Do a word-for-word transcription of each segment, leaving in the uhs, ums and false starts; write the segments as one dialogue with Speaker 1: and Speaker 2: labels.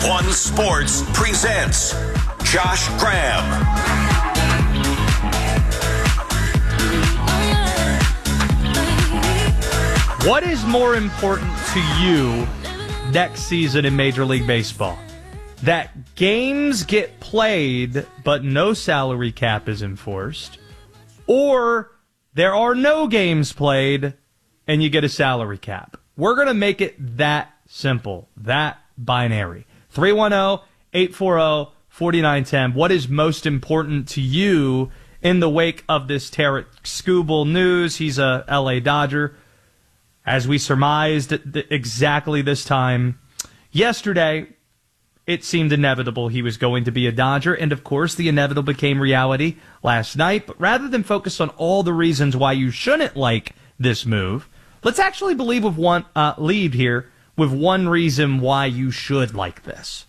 Speaker 1: One Sports presents Josh Graham.
Speaker 2: What is more important to you next season in Major League Baseball? That games get played, but no salary cap is enforced? Or there are no games played, and you get a salary cap? We're going to make it that simple, that binary. three one zero, eight four zero, four nine one zero. What is most important to you in the wake of this Tarik Skubal news? He's a L A Dodger. As we surmised at exactly this time yesterday, it seemed inevitable he was going to be a Dodger, and of course the inevitable became reality last night. But rather than focus on all the reasons why you shouldn't like this move, let's actually believe with one uh, lead here with one reason why you should like this.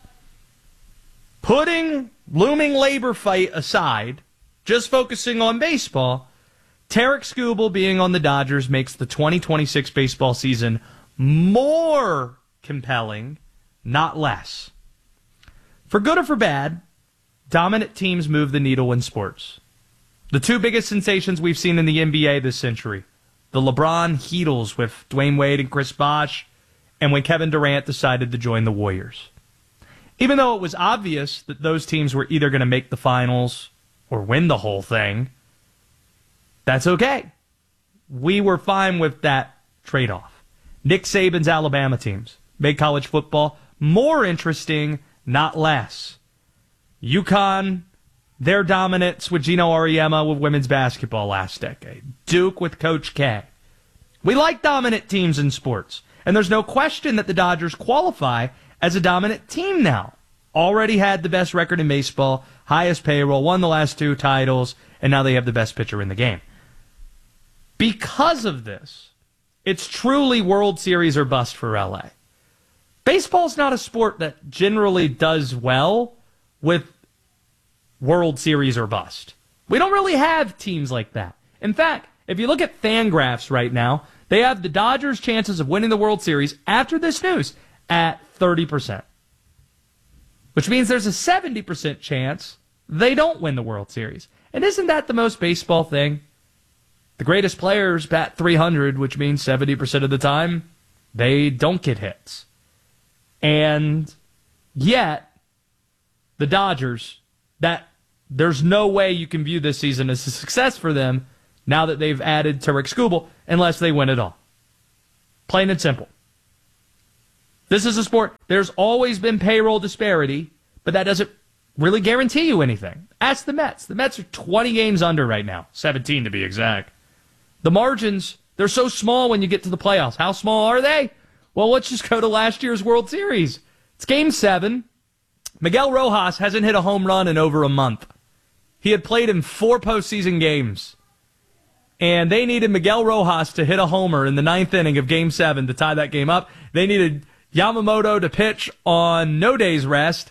Speaker 2: Putting looming labor fight aside, just focusing on baseball, Tarik Skubal being on the Dodgers makes the twenty twenty-six baseball season more compelling, not less. For good or for bad, dominant teams move the needle in sports. The two biggest sensations we've seen in the N B A this century, the LeBron Heatles with Dwayne Wade and Chris Bosh, and when Kevin Durant decided to join the Warriors. Even though it was obvious that those teams were either going to make the finals or win the whole thing, that's okay. We were fine with that trade-off. Nick Saban's Alabama teams made college football more interesting, not less. UConn, their dominance with Gino Auriemma with women's basketball last decade. Duke with Coach K. We like dominant teams in sports, and there's no question that the Dodgers qualify as a dominant team now. Already had the best record in baseball, highest payroll, won the last two titles, and now they have the best pitcher in the game. Because of this, it's truly World Series or bust for L A. Baseball's not a sport that generally does well with World Series or bust. We don't really have teams like that. In fact, if you look at Fangraphs right now, they have the Dodgers' chances of winning the World Series after this news at thirty percent. Which means there's a seventy percent chance they don't win the World Series. And isn't that the most baseball thing? The greatest players bat three hundred, which means seventy percent of the time they don't get hits. And yet, the Dodgers, that there's no way you can view this season as a success for them now that they've added Tarik Skubal unless they win it all. Plain and simple. This is a sport, there's always been payroll disparity, but that doesn't really guarantee you anything. Ask the Mets. The Mets are twenty games under right now, seventeen to be exact. The margins, they're so small when you get to the playoffs. How small are they? Well, let's just go to last year's World Series. It's Game seven. Miguel Rojas hasn't hit a home run in over a month. He had played in four postseason games. And they needed Miguel Rojas to hit a homer in the ninth inning of Game seven to tie that game up. They needed Yamamoto to pitch on no day's rest,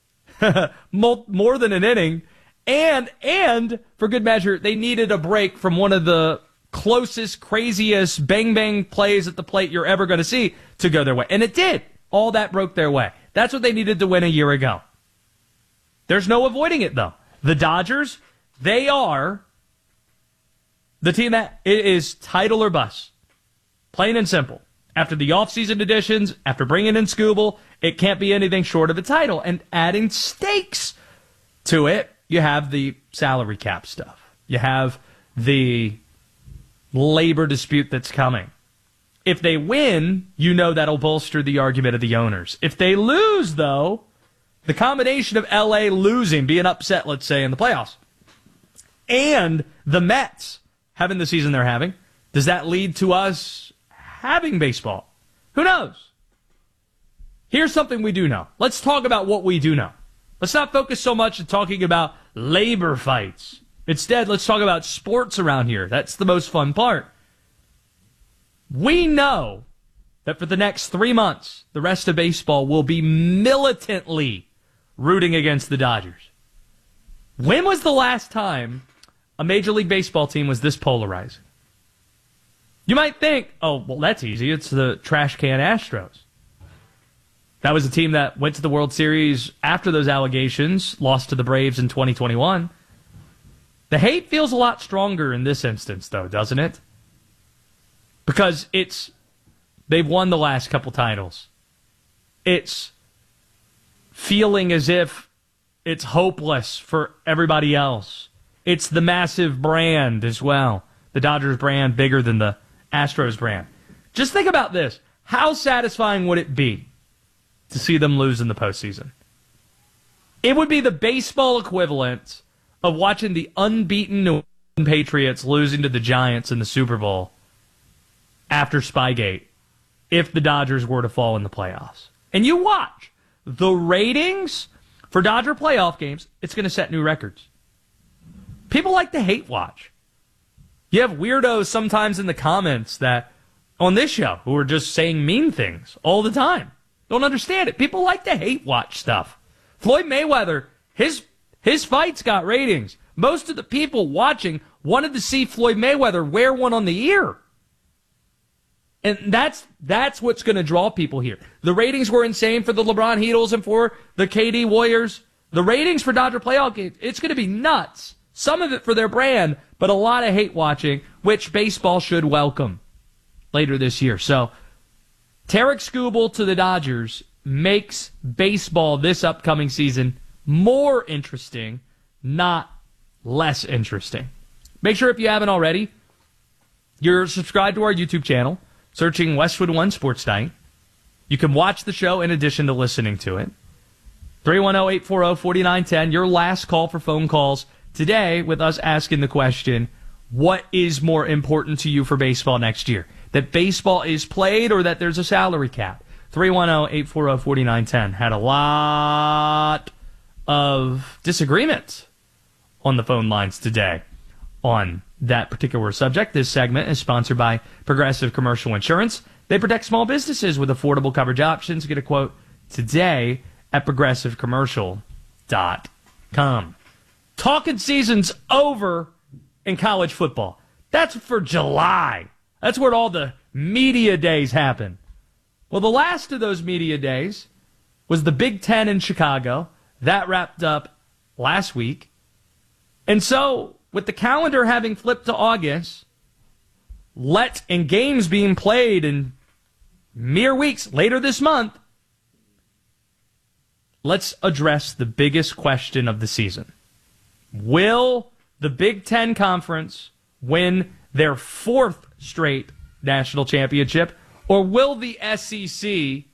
Speaker 2: more than an inning. And, and, for good measure, they needed a break from one of the closest, craziest bang-bang plays at the plate you're ever going to see to go their way. And it did. All that broke their way. That's what they needed to win a year ago. There's no avoiding it, though. The Dodgers, they are the team that it is title or bust. Plain and simple. After the offseason additions, after bringing in Skubal, it can't be anything short of a title. And adding stakes to it, you have the salary cap stuff. You have the labor dispute that's coming. If they win, you know that'll bolster the argument of the owners. If they lose, though, the combination of L A losing, being upset, let's say, in the playoffs, and the Mets having the season they're having, does that lead to us having baseball? Who knows? Here's something we do know. Let's talk about what we do know. Let's not focus so much on talking about labor fights. Instead, let's talk about sports around here. That's the most fun part. We know that for the next three months, the rest of baseball will be militantly rooting against the Dodgers. When was the last time a Major League Baseball team was this polarizing? You might think, oh, well, that's easy. It's the trash can Astros. That was a team that went to the World Series after those allegations, lost to the Braves in twenty twenty-one. The hate feels a lot stronger in this instance, though, doesn't it? Because it's they've won the last couple titles. It's feeling as if it's hopeless for everybody else. It's the massive brand as well. The Dodgers brand bigger than the Astros brand. Just think about this. How satisfying would it be to see them lose in the postseason? It would be the baseball equivalent of watching the unbeaten New England Patriots losing to the Giants in the Super Bowl after Spygate if the Dodgers were to fall in the playoffs. And you watch the ratings for Dodger playoff games, it's going to set new records. People like to hate watch. You have weirdos sometimes in the comments that on this show who are just saying mean things all the time. Don't understand it. People like to hate watch stuff. Floyd Mayweather, his his fights got ratings. Most of the people watching wanted to see Floyd Mayweather wear one on the ear. And that's that's what's going to draw people here. The ratings were insane for the LeBron Heatles and for the K D Warriors. The ratings for Dodger playoff games, it's going to be nuts. Some of it for their brand, but a lot of hate watching, which baseball should welcome later this year. So, Tarik Skubal to the Dodgers makes baseball this upcoming season more interesting, not less interesting. Make sure if you haven't already, you're subscribed to our YouTube channel, searching Westwood One Sports Night. You can watch the show in addition to listening to it. three one zero, eight four zero, four nine one zero, your last call for phone calls today with us asking the question, what is more important to you for baseball next year? That baseball is played or that there's a salary cap? three one zero, eight four zero, four nine one zero. Had a lot of disagreement on the phone lines today on that particular subject. This segment is sponsored by Progressive Commercial Insurance. They protect small businesses with affordable coverage options. Get a quote today at progressive commercial dot com. Talking season's over in college football. That's for July. That's where all the media days happen. Well, the last of those media days was the Big Ten in Chicago. That wrapped up last week. And so, with the calendar having flipped to August, let and games being played in mere weeks later this month, let's address the biggest question of the season. Will the Big Ten Conference win their fourth straight national championship, or will the S E C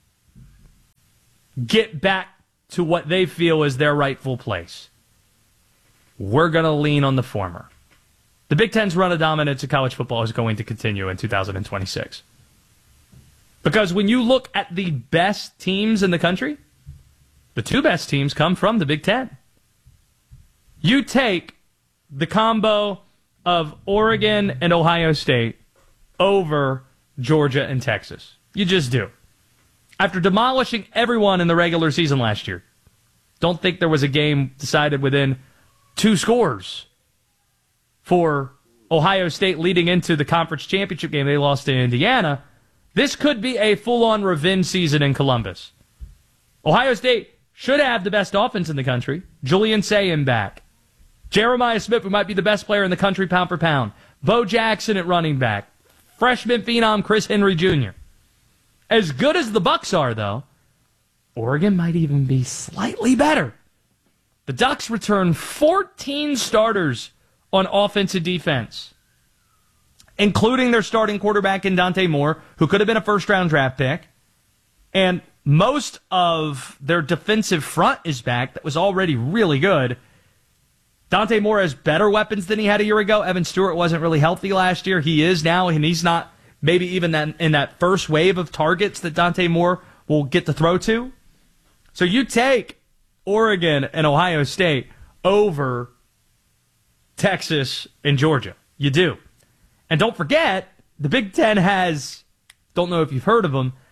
Speaker 2: get back to what they feel is their rightful place? We're going to lean on the former. The Big Ten's run of dominance of college football is going to continue in two thousand twenty-six. Because when you look at the best teams in the country, the two best teams come from the Big Ten. You take the combo of Oregon and Ohio State over Georgia and Texas. You just do. After demolishing everyone in the regular season last year, don't think there was a game decided within two scores for Ohio State leading into the conference championship game they lost to Indiana. This could be a full-on revenge season in Columbus. Ohio State should have the best offense in the country. Julian Sayin back. Jeremiah Smith, who might be the best player in the country pound for pound. Bo Jackson at running back. Freshman phenom Chris Henry Junior As good as the Bucks are, though, Oregon might even be slightly better. The Ducks return fourteen starters on offense and defense, including their starting quarterback in Dante Moore, who could have been a first-round draft pick. And most of their defensive front is back that was already really good. Dante Moore has better weapons than he had a year ago. Evan Stewart wasn't really healthy last year. He is now, and he's not maybe even that, in that first wave of targets that Dante Moore will get to throw to. So you take Oregon and Ohio State over Texas and Georgia. You do. And don't forget, the Big Ten has, don't know if you've heard of him,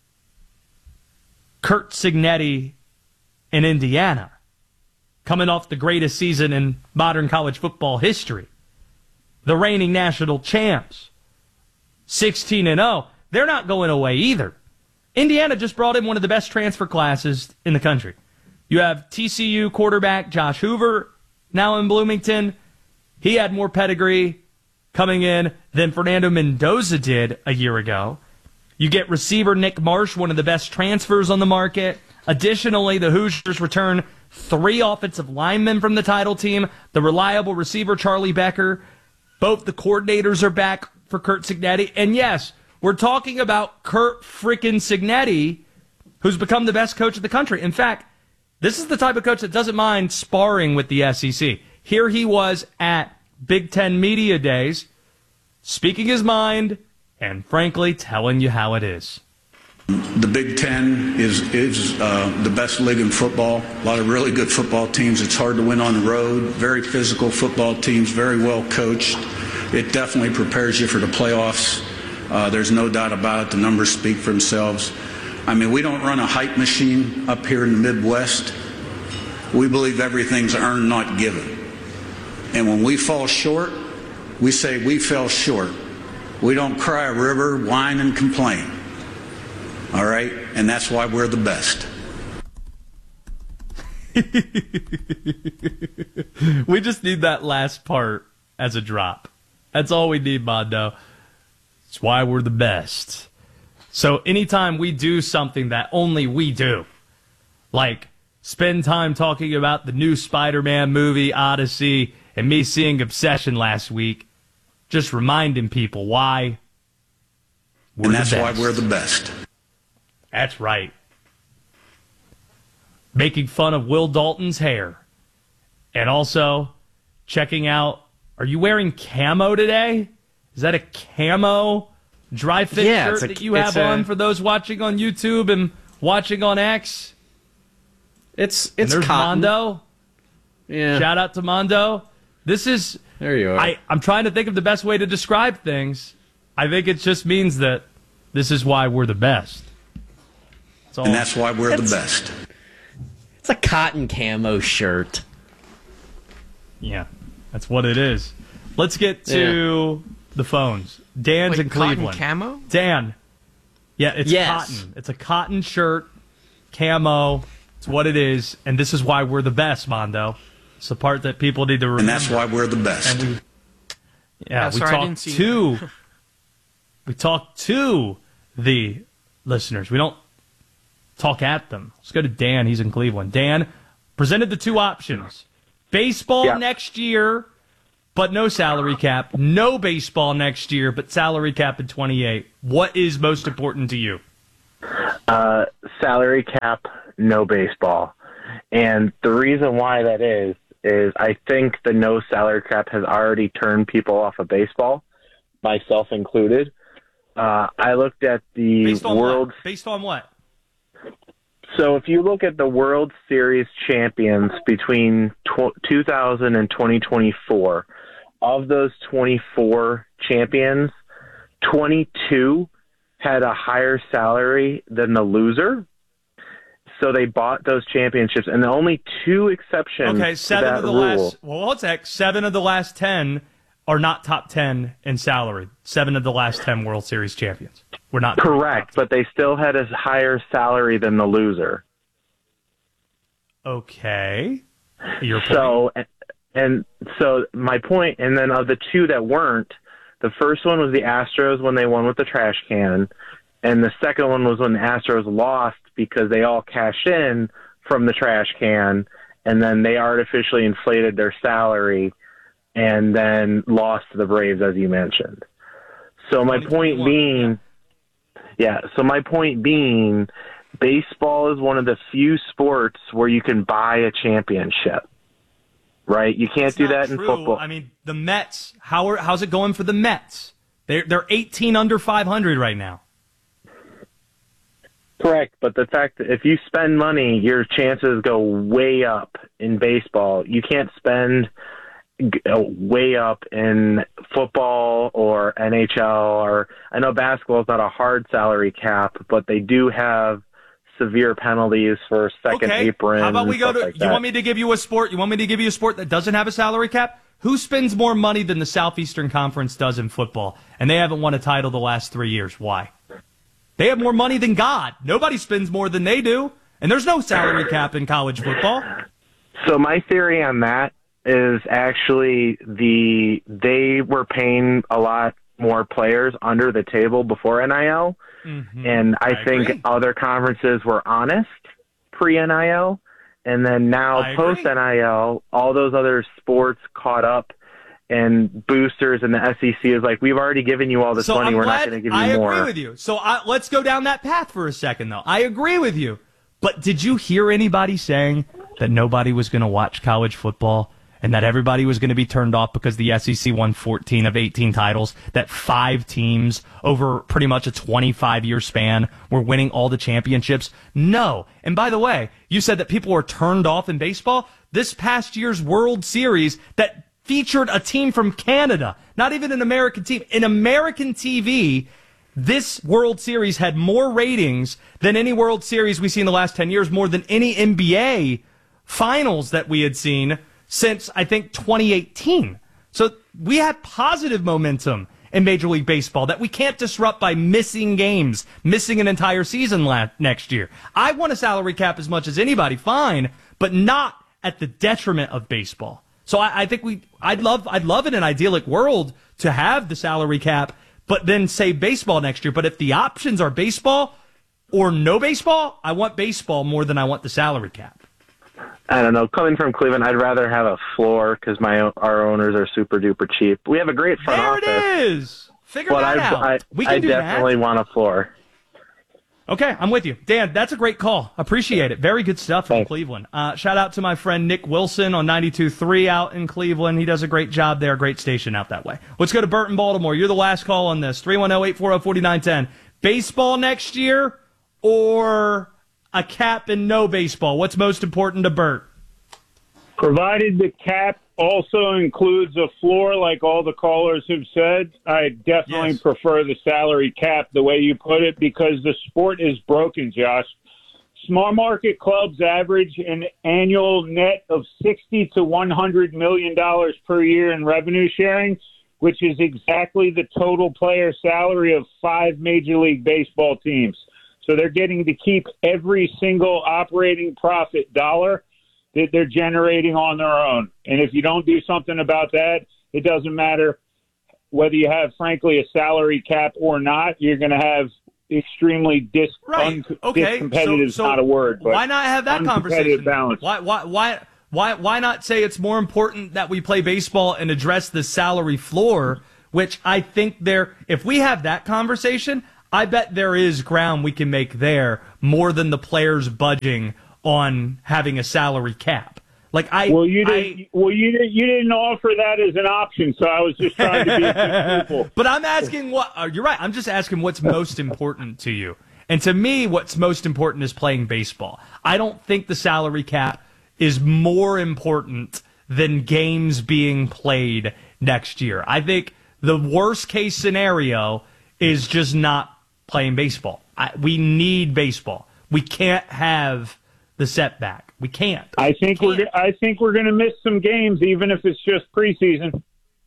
Speaker 2: Curt Cignetti in Indiana, coming off the greatest season in modern college football history. The reigning national champs, sixteen and oh. They're not going away either. Indiana just brought in one of the best transfer classes in the country. You have T C U quarterback Josh Hoover now in Bloomington. He had more pedigree coming in than Fernando Mendoza did a year ago. You get receiver Nick Marsh, one of the best transfers on the market. Additionally, the Hoosiers return three offensive linemen from the title team. The reliable receiver Charlie Becker. Both the coordinators are back for Curt Cignetti. And yes, we're talking about Curt frickin' Cignetti, who's become the best coach of the country. In fact, this is the type of coach that doesn't mind sparring with the S E C. Here he was at Big Ten Media Days, speaking his mind and, frankly, telling you how it is.
Speaker 3: The Big Ten is is uh, the best league in football. A lot of really good football teams. It's hard to win on the road. Very physical football teams, very well coached. It definitely prepares you for the playoffs. Uh, there's no doubt about it. The numbers speak for themselves. I mean, we don't run a hype machine up here in the Midwest. We believe everything's earned, not given. And when we fall short, we say we fell short. We don't cry a river, whine, and complain. All right? And that's why we're the best.
Speaker 2: We just need that last part as a drop. That's all we need, Mondo. It's why we're the best. So anytime we do something that only we do, like spend time talking about the new Spider-Man movie, Odyssey, and me seeing Obsession last week, just reminding people why we're
Speaker 3: and that's
Speaker 2: the
Speaker 3: why
Speaker 2: best.
Speaker 3: we're the best.
Speaker 2: That's right. Making fun of Will Dalton's hair. And also checking out, are you wearing camo today? Is that a camo dry fit
Speaker 4: yeah,
Speaker 2: shirt
Speaker 4: a,
Speaker 2: that you have
Speaker 4: a,
Speaker 2: on for those watching on YouTube and watching on X?
Speaker 4: It's
Speaker 2: and
Speaker 4: it's
Speaker 2: there's
Speaker 4: cotton.
Speaker 2: Mondo.
Speaker 4: Yeah.
Speaker 2: Shout out to Mondo. This is
Speaker 4: there you are.
Speaker 2: I, I'm trying to think of the best way to describe things. I think it just means that this is why we're the best. That's all.
Speaker 3: And that's why we're
Speaker 4: It's-
Speaker 3: the best.
Speaker 4: It's a cotton camo shirt.
Speaker 2: Yeah, that's what it is. Let's get to the phones. Dan's
Speaker 5: Wait,
Speaker 2: in
Speaker 5: cotton
Speaker 2: Cleveland.
Speaker 5: camo?
Speaker 2: Dan. Yeah, it's
Speaker 4: Yes.
Speaker 2: cotton. It's a cotton shirt, camo. It's what it is, and this is why we're the best, Mondo. It's the part that people need to remember.
Speaker 3: And that's why we're the best.
Speaker 2: And we, yeah,
Speaker 5: Yeah,
Speaker 2: we
Speaker 5: sorry, I
Speaker 2: talked
Speaker 5: didn't see
Speaker 2: to we talk to the listeners. We don't talk at them. Let's go to Dan. He's in Cleveland. Dan presented the two options: baseball
Speaker 6: Yeah.
Speaker 2: next year, but no salary cap. No baseball next year, but salary cap in twenty-eight. What is most important to you?
Speaker 6: Uh, salary cap, no baseball. And the reason why that is, is I think the no salary cap has already turned people off of baseball, myself included. Uh, I looked at the
Speaker 2: Based on
Speaker 6: World.
Speaker 2: what? Based on what?
Speaker 6: So if you look at the World Series champions between tw- two thousand and twenty twenty-four, of those twenty-four champions, twenty-two had a higher salary than the loser. So they bought those championships, and the only two exceptions
Speaker 2: Okay,
Speaker 6: to
Speaker 2: seven
Speaker 6: that
Speaker 2: of the
Speaker 6: rule.
Speaker 2: last. Well, what's that? Seven of the last ten are not top ten in salary. Seven of the last ten World Series champions. We're not
Speaker 6: Correct, but they still had a higher salary than the loser.
Speaker 2: Okay. Your point.
Speaker 6: So, and so my point, and then of the two that weren't, the first one was the Astros when they won with the trash can, and the second one was when the Astros lost because they all cashed in from the trash can, and then they artificially inflated their salary and then lost to the Braves, as you mentioned. So my point being, yeah, so my point being, baseball is one of the few sports where you can buy a championship. Right, you can't
Speaker 2: It's
Speaker 6: do
Speaker 2: not
Speaker 6: that in
Speaker 2: true.
Speaker 6: football.
Speaker 2: I mean, the Mets. How are, how's it going for the Mets? They're they're eighteen under five hundred right now.
Speaker 6: Correct, but the fact that if you spend money, your chances go way up in baseball. You can't spend g- uh, way up in football or N H L, or I know basketball is not a hard salary cap, but they do have severe penalties for second
Speaker 2: Okay.
Speaker 6: apron.
Speaker 2: How about we
Speaker 6: and
Speaker 2: go
Speaker 6: stuff
Speaker 2: to?
Speaker 6: like
Speaker 2: you
Speaker 6: that.
Speaker 2: want me to give you a sport? You want me to give you a sport that doesn't have a salary cap? Who spends more money than the Southeastern Conference does in football? And they haven't won a title the last three years. Why? They have more money than God. Nobody spends more than they do. And there's no salary cap in college football.
Speaker 6: So my theory on that is actually the they were paying a lot more players under the table before N I L. Mm-hmm. And I, I think agree. Other conferences were honest pre-N I L. And then now post-N I L, all those other sports caught up, and boosters and the S E C is like, we've already given you all this
Speaker 2: so
Speaker 6: money.
Speaker 2: I'm
Speaker 6: We're
Speaker 2: glad,
Speaker 6: not going to give you
Speaker 2: I
Speaker 6: more.
Speaker 2: I agree with you. So I, let's go down that path for a second, though. I agree with you. But did you hear anybody saying that nobody was going to watch college football and that everybody was going to be turned off because the S E C won fourteen of eighteen titles, that five teams over pretty much a twenty-five year span were winning all the championships? No. And by the way, you said that people were turned off in baseball. This past year's World Series that featured a team from Canada, not even an American team, an American T V, this World Series had more ratings than any World Series we've seen in the last ten years, more than any N B A finals that we had seen since, I think, twenty eighteen. So we had positive momentum in Major League Baseball that we can't disrupt by missing games, missing an entire season la- next year. I want a salary cap as much as anybody, fine, but not at the detriment of baseball. So I, I think we, I'd love, I'd love in an idyllic world to have the salary cap, but then say baseball next year. But if the options are baseball or no baseball, I want baseball more than I want the salary cap.
Speaker 6: I don't know. Coming from Cleveland, I'd rather have a floor because my our owners are super duper cheap. We have a great front
Speaker 2: there
Speaker 6: office.
Speaker 2: There it is. Figure
Speaker 6: but
Speaker 2: that
Speaker 6: I,
Speaker 2: out.
Speaker 6: I,
Speaker 2: we can
Speaker 6: I
Speaker 2: do
Speaker 6: definitely
Speaker 2: that.
Speaker 6: want a floor.
Speaker 2: Okay, I'm with you. Dan, that's a great call. Appreciate it. Very good stuff from
Speaker 6: Thanks.
Speaker 2: Cleveland. Uh, shout out to my friend Nick Wilson on ninety-two point three out in Cleveland. He does a great job there. Great station out that way. Let's go to Burt in Baltimore. You're the last call on this. three one zero, eight four zero, four nine one zero. Baseball next year or a cap and no baseball? What's most important to Burt?
Speaker 5: Provided the cap also includes a floor, like all the callers have said, I definitely
Speaker 2: yes.
Speaker 5: prefer the salary cap, the way you put it, because the sport is broken, Josh. Small market clubs average an annual net of sixty to one hundred million dollars per year in revenue sharing, which is exactly the total player salary of five Major League Baseball teams. So they're getting to keep every single operating profit dollar that they're generating on their own. And if you don't do something about that, it doesn't matter whether you have, frankly, a salary cap or not. You're going to have extremely dis-
Speaker 2: right.
Speaker 5: un-
Speaker 2: okay.
Speaker 5: discompetitive,
Speaker 2: so, so
Speaker 5: not a word, but
Speaker 2: why not have that conversation?
Speaker 5: Balance.
Speaker 2: Why, why, why, why, why not say it's more important that we play baseball and address the salary floor, which I think there, if we have that conversation, I bet there is ground we can make there more than the players budging on having a salary cap. Like I,
Speaker 5: well, you didn't.
Speaker 2: I,
Speaker 5: well, you didn't. You didn't offer that as an option, so I was just trying to be truthful.
Speaker 2: But I'm asking what. Uh, you're right. I'm just asking what's most important to you. And to me, what's most important is playing baseball. I don't think the salary cap is more important than games being played next year. I think the worst case scenario is just not playing baseball. I, we need baseball. We can't have the setback. We can't.
Speaker 5: I think
Speaker 2: can't.
Speaker 5: we're. I think we're going to miss some games, even if it's just preseason.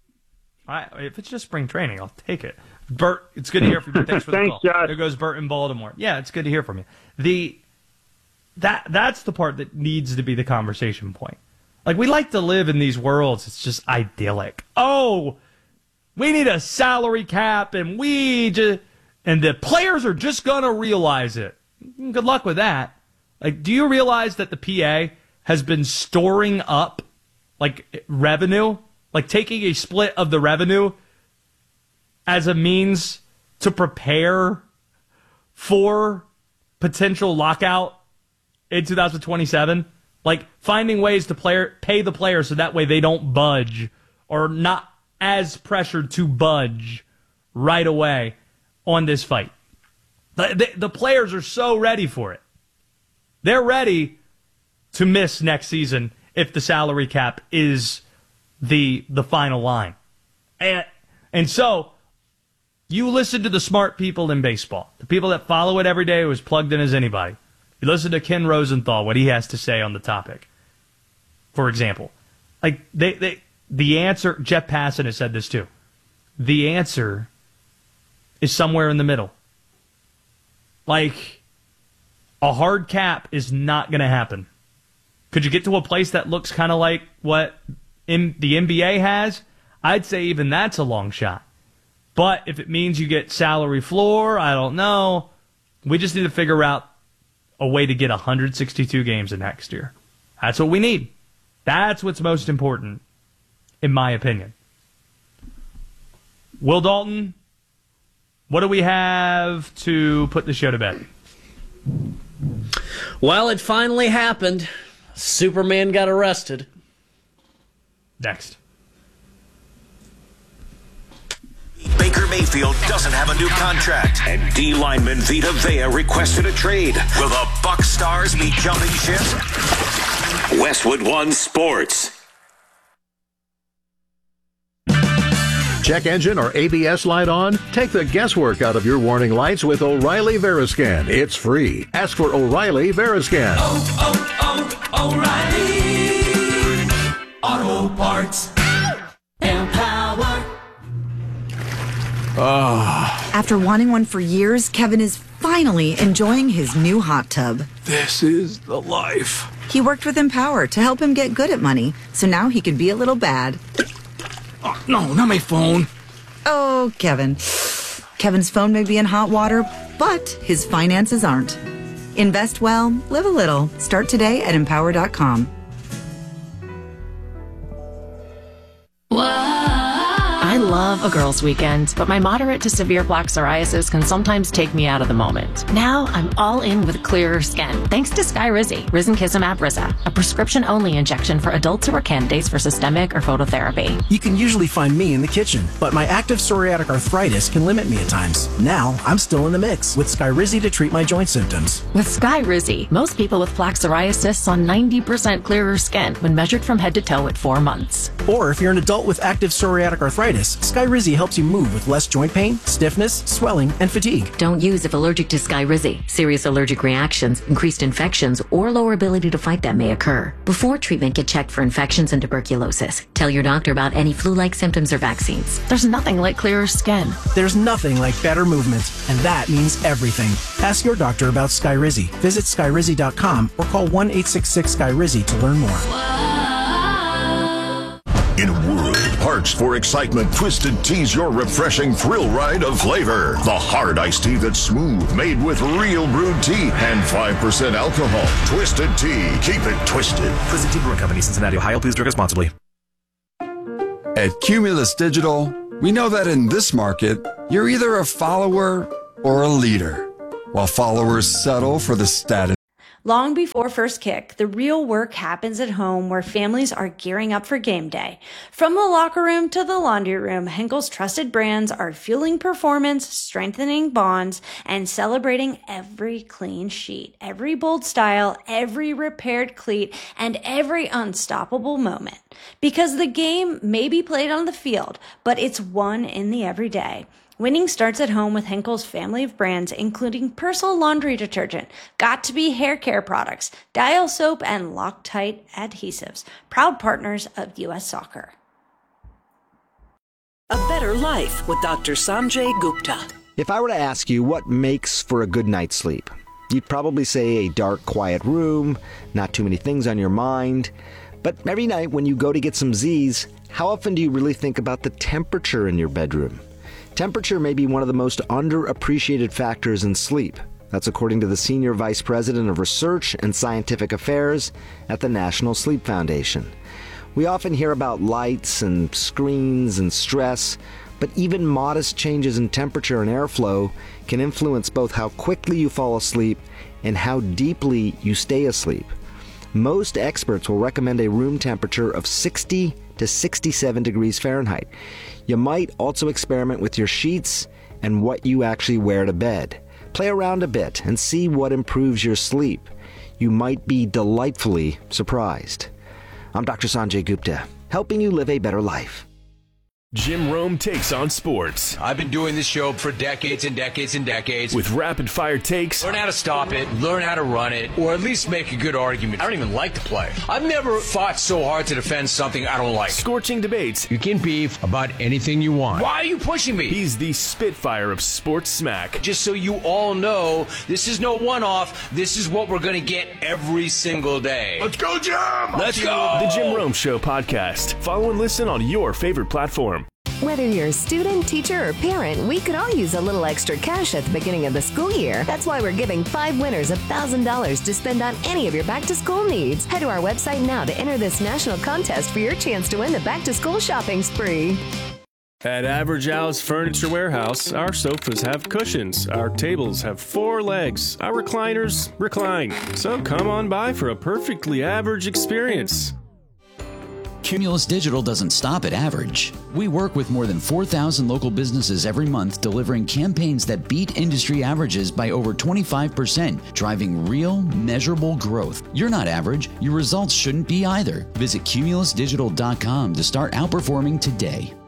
Speaker 2: I, if it's just spring training, I'll take it. Burt, it's good to hear from you. Thanks for the
Speaker 5: Thanks,
Speaker 2: call.
Speaker 5: Josh.
Speaker 2: There goes Burt in Baltimore. Yeah, it's good to hear from you. The that that's the part that needs to be the conversation point. Like, we like to live in these worlds. It's just idyllic. Oh, we need a salary cap, and we just and the players are just gonna realize it. Good luck with that. Like, do you realize that the P A has been storing up, like, revenue, like taking a split of the revenue as a means to prepare for potential lockout in two thousand twenty-seven? Like, finding ways to player, pay the players so that way they don't budge or not as pressured to budge right away on this fight. The, the, the players are so ready for it. They're ready to miss next season if the salary cap is the the final line. And and so you listen to the smart people in baseball, the people that follow it every day, who is plugged in as anybody. You listen to Ken Rosenthal, what he has to say on the topic. For example, like they, they the answer, Jeff Passan has said this too. The answer is somewhere in the middle. Like, a hard cap is not going to happen. Could you get to a place that looks kind of like what in the N B A has? I'd say even that's a long shot. But if it means you get salary floor, I don't know. We just need to figure out a way to get one hundred sixty-two games in next year. That's what we need. That's what's most important, in my opinion. Will Dalton, what do we have to put the show to bed?
Speaker 4: Well, it finally happened. Superman got arrested.
Speaker 2: Next.
Speaker 1: Baker Mayfield doesn't have a new contract, and D lineman Vita Vea requested a trade. Will the Buck Stars be jumping ship? Westwood One Sports.
Speaker 7: Check engine or A B S light on? Take the guesswork out of your warning lights with O'Reilly Veriscan. It's free. Ask for O'Reilly Veriscan.
Speaker 8: Oh, oh, oh, O'Reilly Auto Parts. Empower.
Speaker 9: Oh. After wanting one for years, Kevin is finally enjoying his new hot tub.
Speaker 8: This is the life.
Speaker 9: He worked with Empower to help him get good at money, so now he can be a little bad.
Speaker 8: Oh, no, not my phone.
Speaker 9: Oh, Kevin. Kevin's phone may be in hot water, but his finances aren't. Invest well, live a little. Start today at empower dot com.
Speaker 10: I love a girls' weekend, but my moderate to severe plaque psoriasis can sometimes take me out of the moment. Now I'm all in with clearer skin, thanks to Skyrizi, Risankizumab Riza, a prescription-only injection for adults who are candidates for systemic or phototherapy.
Speaker 11: You can usually find me in the kitchen, but my active psoriatic arthritis can limit me at times. Now I'm still in the mix with Skyrizi to treat my joint symptoms.
Speaker 10: With Skyrizi, most people with plaque psoriasis saw ninety percent clearer skin when measured from head to toe at four months.
Speaker 11: Or if you're an adult with active psoriatic arthritis, Skyrizi helps you move with less joint pain, stiffness, swelling, and fatigue.
Speaker 12: Don't use if allergic to Skyrizi. Serious allergic reactions, increased infections, or lower ability to fight them may occur. Before treatment, get checked for infections and tuberculosis. Tell your doctor about any flu-like symptoms or vaccines.
Speaker 10: There's nothing like clearer skin.
Speaker 11: There's nothing like better movement, and that means everything. Ask your doctor about Skyrizi. Visit Skyrizi dot com or call one eight six six Skyrizi to learn more.
Speaker 13: In a world parched for excitement, Twisted Tea's your refreshing thrill ride of flavor. The hard iced tea that's smooth, made with real brewed tea and five percent alcohol. Twisted Tea. Keep it twisted.
Speaker 14: Twisted Tea Brewing Company, Cincinnati, Ohio. Please drink responsibly.
Speaker 15: At Cumulus Digital, we know that in this market, you're either a follower or a leader. While followers settle for the status.
Speaker 16: Long before first kick, the real work happens at home where families are gearing up for game day. From the locker room to the laundry room, Henkel's trusted brands are fueling performance, strengthening bonds, and celebrating every clean sheet, every bold style, every repaired cleat, and every unstoppable moment. Because the game may be played on the field, but it's won in the everyday. Winning starts at home with Henkel's family of brands, including Persil laundry detergent, Got2b hair care products, Dial soap, and Loctite adhesives. Proud partners of U S Soccer.
Speaker 17: A better life with Doctor Sanjay Gupta.
Speaker 18: If I were to ask you what makes for a good night's sleep, you'd probably say a dark, quiet room, not too many things on your mind. But every night when you go to get some Z's, how often do you really think about the temperature in your bedroom? Temperature may be one of the most underappreciated factors in sleep. That's according to the Senior Vice President of Research and Scientific Affairs at the National Sleep Foundation. We often hear about lights and screens and stress, but even modest changes in temperature and airflow can influence both how quickly you fall asleep and how deeply you stay asleep. Most experts will recommend a room temperature of sixty to sixty-seven degrees Fahrenheit. You might also experiment with your sheets and what you actually wear to bed. Play around a bit and see what improves your sleep. You might be delightfully surprised. I'm Doctor Sanjay Gupta, helping you live a better life.
Speaker 19: Jim Rome Takes on Sports.
Speaker 20: I've been doing this show for decades and decades and decades.
Speaker 19: With rapid-fire takes.
Speaker 20: Learn how to stop it, learn how to run it, or at least make a good argument. I don't even like the play. I've never fought so hard to defend something I don't like.
Speaker 19: Scorching debates.
Speaker 20: You can beef about anything you want. Why are you pushing me?
Speaker 19: He's the Spitfire of sports smack.
Speaker 20: Just so you all know, this is no one-off. This is what we're going to get every single day.
Speaker 13: Let's go, Jim!
Speaker 20: Let's go!
Speaker 19: The Jim Rome Show podcast. Follow and listen on your favorite platform.
Speaker 21: Whether you're a student, teacher, or parent, we could all use a little extra cash at the beginning of the school year. That's why we're giving five winners one thousand dollars to spend on any of your back-to-school needs. Head to our website now to enter this national contest for your chance to win the back-to-school shopping spree.
Speaker 19: At Average Al's Furniture Warehouse, our sofas have cushions, our tables have four legs, our recliners recline. So come on by for a perfectly average experience.
Speaker 22: Cumulus Digital doesn't stop at average. We work with more than four thousand local businesses every month, delivering campaigns that beat industry averages by over twenty-five percent, driving real, measurable growth. You're not average. Your results shouldn't be either. Visit cumulus digital dot com to start outperforming today.